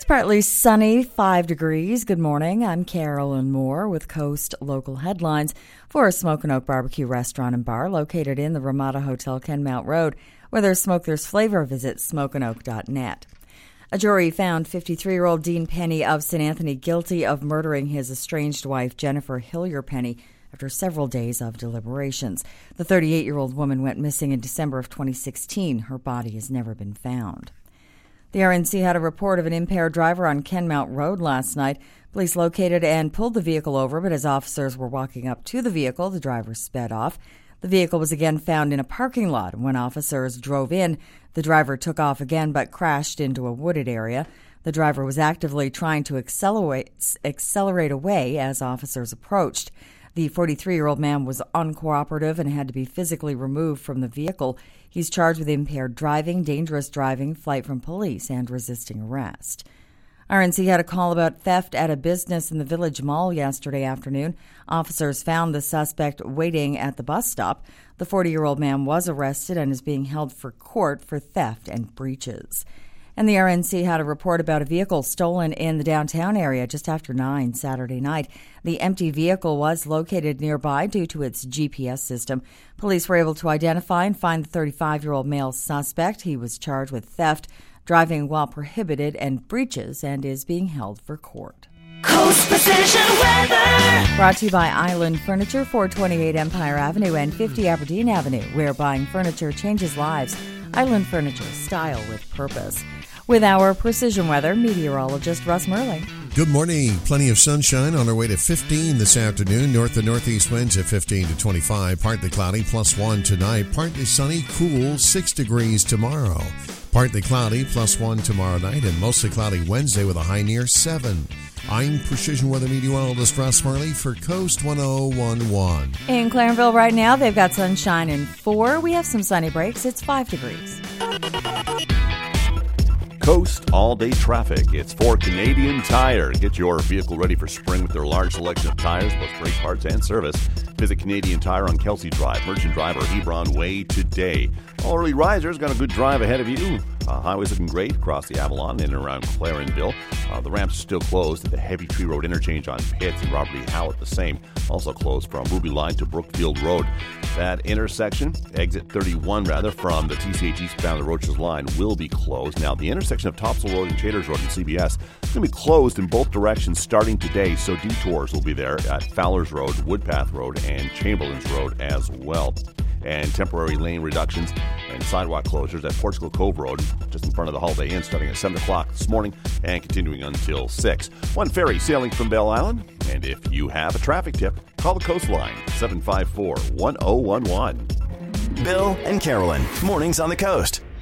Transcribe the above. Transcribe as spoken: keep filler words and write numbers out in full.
It's partly sunny, five degrees. Good morning. I'm Carolyn Moore with Coast Local Headlines for Smoke and Oak Barbecue Restaurant and Bar located in the Ramada Hotel, Kenmount Road. Where there's smoke, there's flavor. Visit smoke and oak dot net. A jury found fifty-three-year-old Dean Penny of Saint Anthony guilty of murdering his estranged wife, Jennifer Hillier Penny, after several days of deliberations. The thirty-eight-year-old woman went missing in December of twenty sixteen. Her body has never been found. The R N C had a report of an impaired driver on Kenmount Road last night. Police located and pulled the vehicle over, but as officers were walking up to the vehicle, the driver sped off. The vehicle was again found in a parking lot. When officers drove in, the driver took off again but crashed into a wooded area. The driver was actively trying to accelerate, accelerate away as officers approached. The forty-three-year-old man was uncooperative and had to be physically removed from the vehicle. He's charged with impaired driving, dangerous driving, flight from police, and resisting arrest. R N C had a call about theft at a business in the Village Mall yesterday afternoon. Officers found the suspect waiting at the bus stop. The forty-year-old man was arrested and is being held for court for theft and breaches. And the R N C had a report about a vehicle stolen in the downtown area just after nine Saturday night. The empty vehicle was located nearby due to its G P S system. Police were able to identify and find the thirty-five-year-old male suspect. He was charged with theft, driving while prohibited, and breaches, and is being held for court. Coast Precision Weather. Brought to you by Island Furniture, four twenty-eight Empire Avenue and fifty Aberdeen Avenue, where buying furniture changes lives. Island Furniture, style with purpose. With our precision weather, meteorologist Russ Murley. Good morning. Plenty of sunshine on our way to fifteen this afternoon. North to northeast winds at fifteen to twenty-five. Partly cloudy, plus one tonight. Partly sunny, cool, six degrees tomorrow. Partly cloudy, plus one tomorrow night. And mostly cloudy Wednesday with a high near seven. I'm Precision Weather Meteorologist Russ Murley for Coast one oh one point one. In Clarenville right now, they've got sunshine and four. We have some sunny breaks. It's five degrees. Coast all-day traffic. It's for Canadian Tire. Get your vehicle ready for spring with their large selection of tires, plus great parts and service. Visit Canadian Tire on Kelsey Drive, Merchant Drive, or Hebron Way today. All early risers got a good drive ahead of you. Uh, highway's looking great across the Avalon in and around Clarenville. Uh, the ramps are still closed at the Heavy Tree Road interchange on Pitts and Robert E. Howard the same. Also closed from Ruby Line to Brookfield Road. That intersection, exit thirty-one rather, from the T C H eastbound the Roaches Line will be closed. Now, the intersection of Topsail Road and Chaders Road and C B S is going to be closed in both directions starting today, so detours will be there at Fowler's Road, Woodpath Road, and Chamberlain's Road as well. And temporary lane reductions and sidewalk closures at Portugal Cove Road, just in front of the Holiday Inn, starting at seven o'clock this morning and continuing until six. One ferry sailing from Bell Island, and if you have a traffic tip, call the Coastline, seven five four, one oh one one. Bill and Carolyn, mornings on the coast.